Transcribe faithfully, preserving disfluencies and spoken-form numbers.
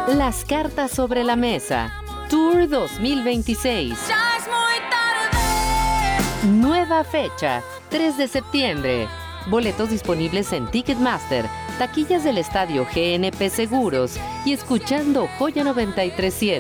Las cartas sobre la mesa. Tour dos mil veintiséis. Ya es muy tarde. Nueva fecha, tres de septiembre. Boletos disponibles en Ticketmaster, taquillas del estadio G N P Seguros y escuchando Joya noventa y tres punto siete.